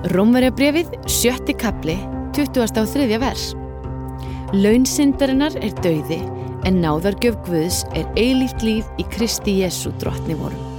Rómverjabréfið, 7. kafli, 23. vers. Laun syndarinnar dauði, en náðargjöf Guðs eilíft líf í Kristi Jesú drottni vorum.